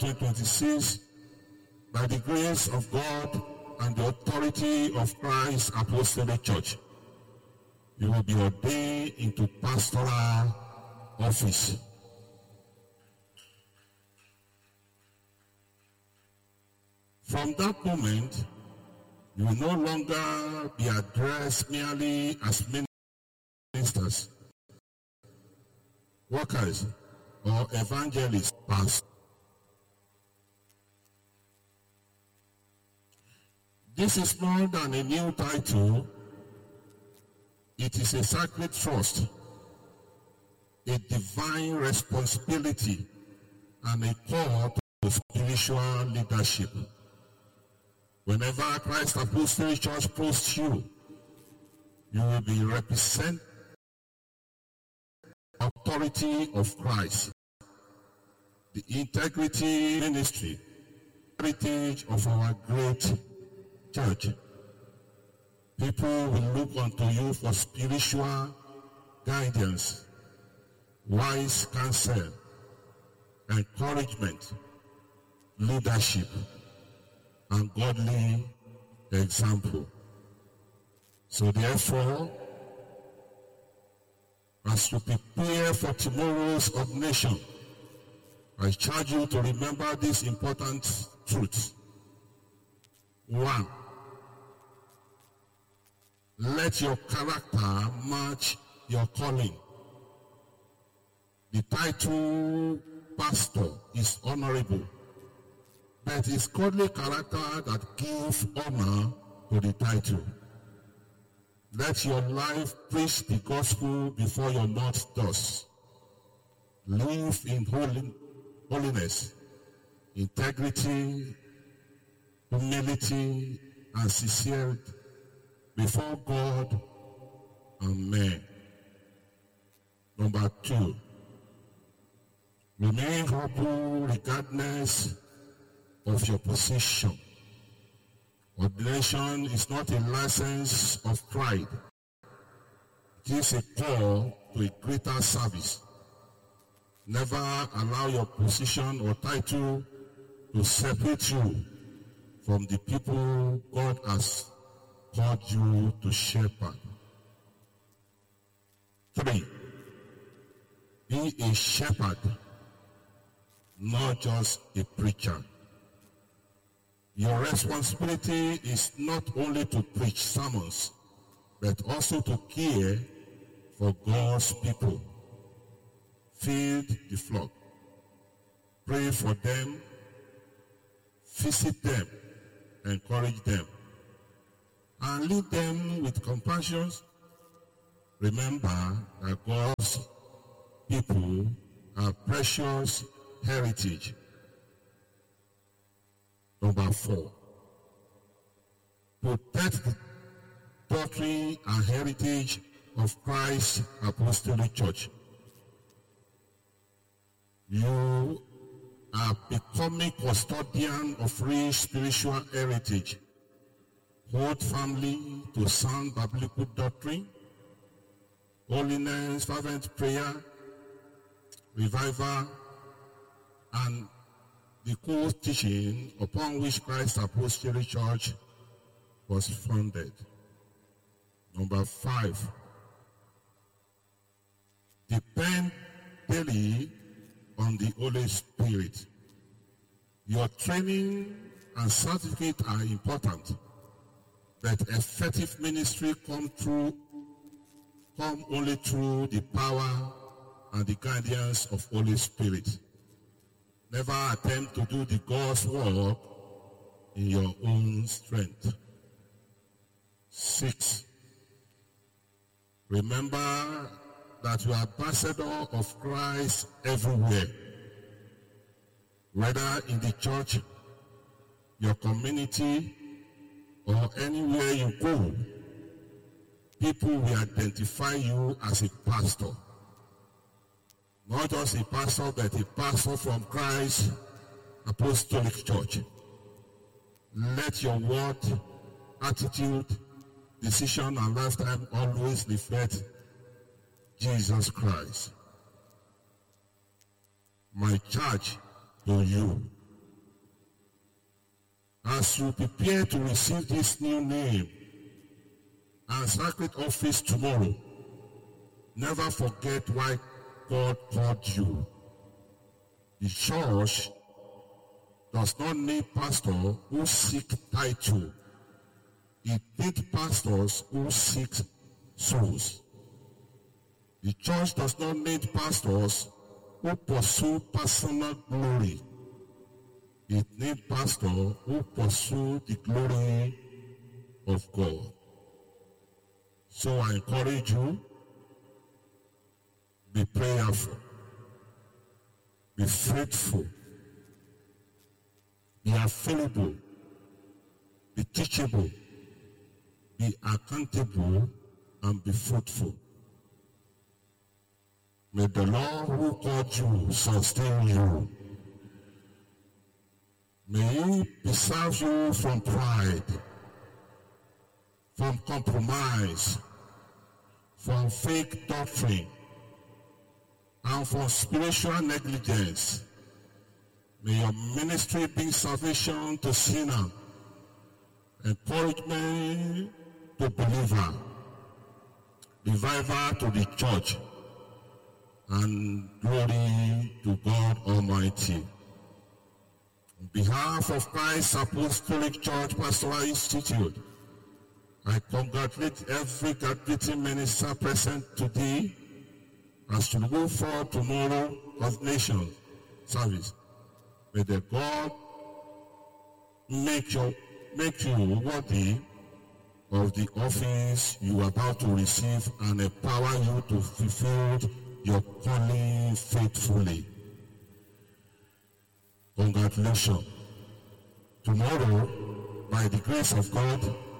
2026, by the grace of God and the authority of Christ Apostolic Church, you will be ordained into pastoral office. From that moment, you will no longer be addressed merely as ministers, workers, or evangelists, pastors. This is more than a new title. It is a sacred trust, a divine responsibility, and a call to spiritual leadership. Whenever Christ Apostolic Church posts you, you will be representing the authority of Christ, the integrity ministry, heritage of our great church. People will look unto you for spiritual guidance, wise counsel, encouragement, leadership, and godly example. So therefore, as you prepare for tomorrow's ordination, I charge you to remember these important truths. 1. Let your character match your calling. The title pastor is honorable, but it's godly character that gives honor to the title. Let your life preach the gospel before your mouth does. Live in holiness, integrity, humility, and sincerity before God and men. Number 2, remain humble regardless of your position. Ordination is not a license of pride. It is a call to a greater service. Never allow your position or title to separate you from the people God has called you to shepherd. 3, be a shepherd, not just a preacher. Your responsibility is not only to preach sermons, but also to care for God's people. Feed the flock, pray for them, visit them, encourage them, and lead them with compassion. Remember that God's people are precious heritage. Number 4, protect the doctrine and heritage of Christ Apostolic Church. You are becoming custodian of rich spiritual heritage. Hold firmly to sound biblical doctrine, holiness, fervent prayer, revival, and the core teaching upon which Christ Apostolic Church was founded. Number 5, depend daily on the Holy Spirit. Your training and certificate are important, but effective ministry come only through the power and the guidance of Holy Spirit. Never attempt to do the God's work in your own strength. 6, remember that you are ambassador of Christ everywhere. Whether in the church, your community, or anywhere you go, people will identify you as a pastor. Not just a pastor, but a pastor from Christ Apostolic Church. Let your word, attitude, decision, and lifetime always reflect Jesus Christ. My charge to you As you prepare to receive this new name and sacred office tomorrow, never forget why God called you. The church does not need pastors who seek title. It needs pastors who seek souls. The church does not need pastors who pursue personal glory. It needs pastors who pursue the glory of God. So I encourage you, be prayerful, be faithful, be available, be teachable, be accountable, and be fruitful. May the Lord who called you sustain you. May He preserve you from pride, from compromise, from fake doctrine, and from spiritual negligence. May your ministry bring salvation to sinner, encouragement to believer, revival to the church, and glory to God Almighty. On behalf of Christ Apostolic Church Pastoral Institute, I congratulate every graduating minister present today as you go for tomorrow ordination service. May the God make you worthy of the office you are about to receive and empower you to fulfill your calling faithfully. Congratulations. Tomorrow, by the grace of God,